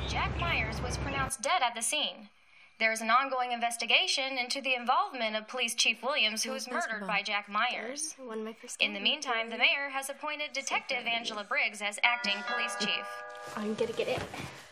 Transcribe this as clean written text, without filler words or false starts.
Jack Myers was pronounced dead at the scene. There is an ongoing investigation into the involvement of Police Chief Williams, who was murdered by Jack Myers. In the meantime, the mayor has appointed Detective Angela Briggs as acting police chief. I'm gonna get it.